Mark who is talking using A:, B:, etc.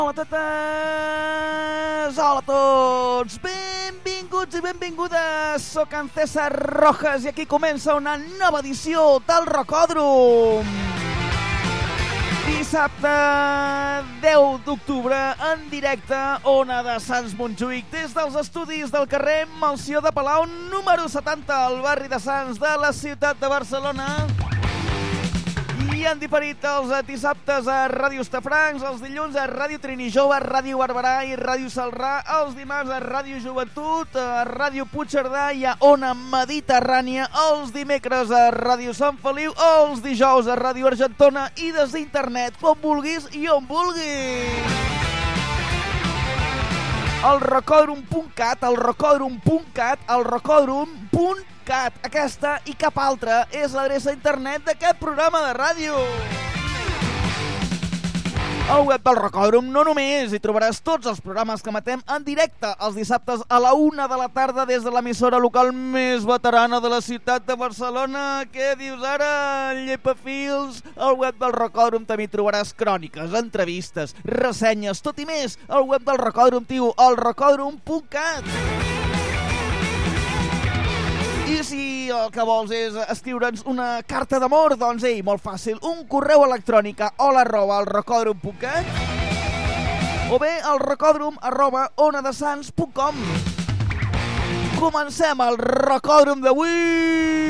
A: Hola a totes, hola a tots, benvinguts i benvingudes, soc en César Rojas i aquí comença una nova edició del Rocòdrom. Dissabte 10 d'octubre, en directe, Ona de Sants Montjuïc, des dels estudis del carrer Melcior de Palau, número 70, al barri de Sants de la ciutat de Barcelona. I han diferit els dissabtes a Ràdio Estafrancs, els dilluns a Ràdio Trini Jove, Ràdio Barberà i Ràdio Salrà, els dimarts a Ràdio Joventut, a Ràdio Puigcerdà i a Ona Mediterrània, els dimecres a Ràdio Sant Feliu, els dijous a Ràdio Argentona i des d'internet, com vulguis i on vulguis. El Rocòdrom.cat, el Rocòdrom.cat, el Rocòdrom.cat. Aquesta i cap altra és l'adreça internet d'aquest programa de ràdio. Al web del Rocòdrom no només hi trobaràs tots els programes que emetem en directe els dissabtes a la 1 de la tarda des de l'emissora local més veterana de la ciutat de Barcelona. Què dius ara, llepafils? Al web del Rocòdrom també hi trobaràs cròniques, entrevistes, ressenyes, tot i més. Al web del Rocòdrom, tio, el Rocòdrom.cat. I si el que vols és escriure'ns una carta d'amor, doncs molt fàcil, un correu electrònic a hola@elrocòdrom.cat o bé al rocòdrom@onadesans.com. Comencem el Rocòdrom d'avui!